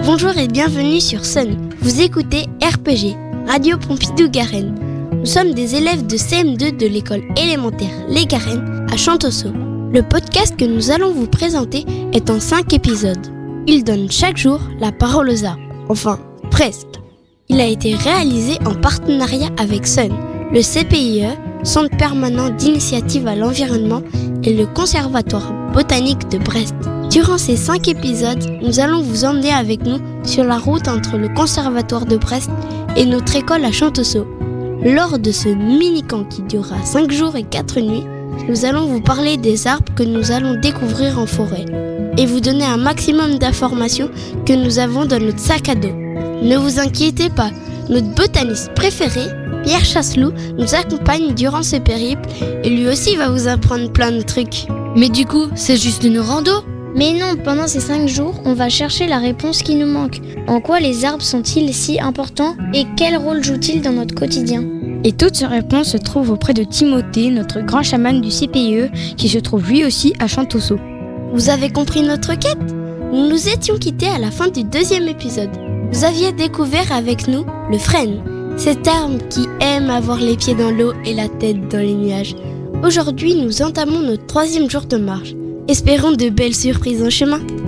Bonjour et bienvenue sur Sun. Vous écoutez RPG, Radio Pompidou-Garenne. Nous sommes des élèves de CM2 de l'école élémentaire Les Garennes à Chantosso. Le podcast que nous allons vous présenter est en 5 épisodes. Il donne chaque jour la parole aux arbres. Enfin, presque. Il a été réalisé en partenariat avec Sun, le CPIE, Centre permanent d'initiative à l'environnement, et le Conservatoire botanique de Brest. Durant ces 5 épisodes, nous allons vous emmener avec nous sur la route entre le Conservatoire de Brest et notre école à Chantosso. Lors de ce mini-camp qui durera 5 jours et 4 nuits, nous allons vous parler des arbres que nous allons découvrir en forêt et vous donner un maximum d'informations que nous avons dans notre sac à dos. Ne vous inquiétez pas, notre botaniste préféré, Pierre Chasseloup, nous accompagne durant ce périple et lui aussi va vous apprendre plein de trucs. Mais du coup, c'est juste une rando ? Mais non, pendant ces 5 jours, on va chercher la réponse qui nous manque. En quoi les arbres sont-ils si importants et quel rôle jouent-ils dans notre quotidien ? Et toutes ces réponses se trouvent auprès de Timothée, notre grand chaman du CPIE, qui se trouve lui aussi à Chantosso. Vous avez compris notre quête ? Nous nous étions quittés à la fin du 2e épisode. Vous aviez découvert avec nous le frêne, cet arbre qui aime avoir les pieds dans l'eau et la tête dans les nuages. Aujourd'hui, nous entamons notre 3e jour de marche. Espérons de belles surprises en chemin.